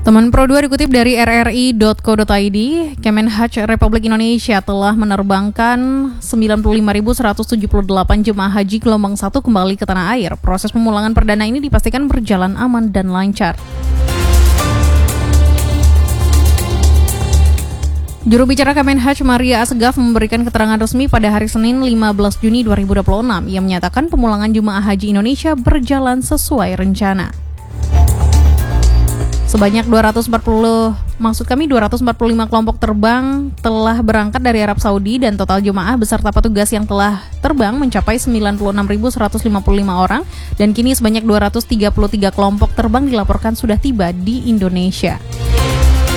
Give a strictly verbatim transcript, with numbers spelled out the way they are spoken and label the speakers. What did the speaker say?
Speaker 1: Teman Pro dua dikutip dari r r i dot co dot i d, Kemenhaj Republik Indonesia telah menerbangkan sembilan puluh lima ribu seratus tujuh puluh delapan jemaah haji gelombang satu kembali ke tanah air. Proses pemulangan perdana ini dipastikan berjalan aman dan lancar. Juru bicara Kemenhaj Maria Asegaf memberikan keterangan resmi pada hari Senin lima belas Juni dua ribu dua puluh enam. Ia menyatakan pemulangan jemaah haji Indonesia berjalan sesuai rencana. Sebanyak dua ratus empat puluh, maksud kami dua ratus empat puluh lima kelompok terbang telah berangkat dari Arab Saudi dan total jemaah beserta petugas yang telah terbang mencapai sembilan puluh enam ribu seratus lima puluh lima orang dan kini sebanyak dua ratus tiga puluh tiga kelompok terbang dilaporkan sudah tiba di Indonesia.